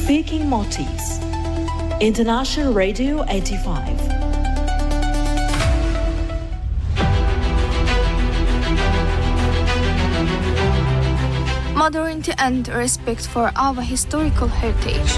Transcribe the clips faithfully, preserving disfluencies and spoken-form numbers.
Speaking Maltese. International Radio eighty-five. Modernity and respect for our historical heritage.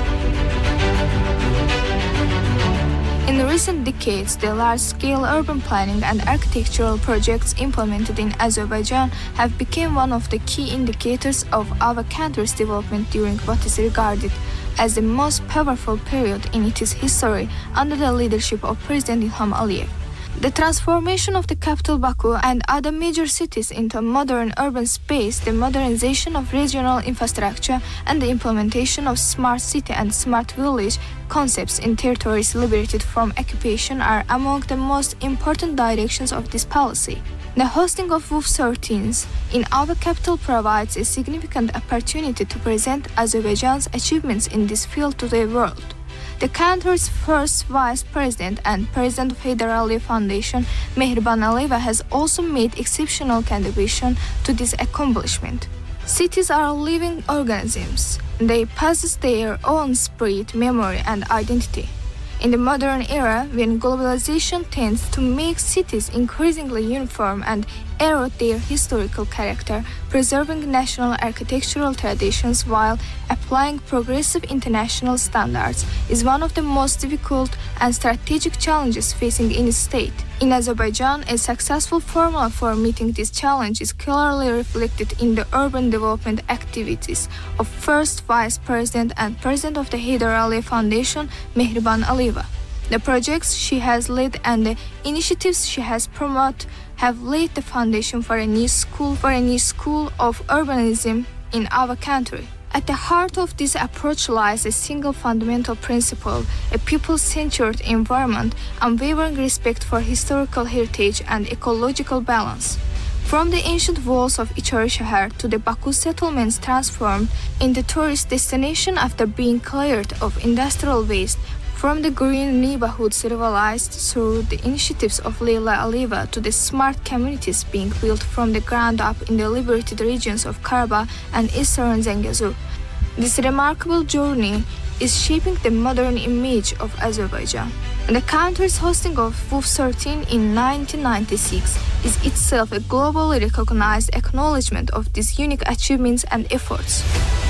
In recent decades, the large-scale urban planning and architectural projects implemented in Azerbaijan have become one of the key indicators of our country's development during what is regarded as the most powerful period in its history under the leadership of President Ilham Aliyev. The transformation of the capital Baku and other major cities into a modern urban space, the modernization of regional infrastructure, and the implementation of smart city and smart village concepts in territories liberated from occupation are among the most important directions of this policy. The hosting of W U F thirteens in our capital provides a significant opportunity to present Azerbaijan's achievements in this field to the world. The country's first vice president and president of Heydar Aliyev Foundation, Mehriban Aliyeva, has also made exceptional contribution to this accomplishment. Cities are living organisms. They possess their own spirit, memory, and identity. In the modern era, when globalization tends to make cities increasingly uniform and erode their historical character, preserving national architectural traditions while applying progressive international standards is one of the most difficult and strategic challenges facing any state. In Azerbaijan, a successful formula for meeting this challenge is clearly reflected in the urban development activities of first Vice President and President of the Heydar Aliyev Foundation, Mehriban Aliyeva. The projects she has led and the initiatives she has promoted have laid the foundation for a new school for a new school of urbanism in our country. At the heart of this approach lies a single fundamental principle, a people-centered environment, unwavering respect for historical heritage and ecological balance. From the ancient walls of İçerişehir to the Baku settlements transformed into tourist destination after being cleared of industrial waste, from the green neighborhoods revitalized through the initiatives of Leyla Aliyeva to the smart communities being built from the ground up in the liberated regions of Karabakh and Eastern Zengezur. This remarkable journey is shaping the modern image of Azerbaijan. And the country's hosting of W U F thirteen in nineteen ninety-six is itself a globally recognized acknowledgement of these unique achievements and efforts.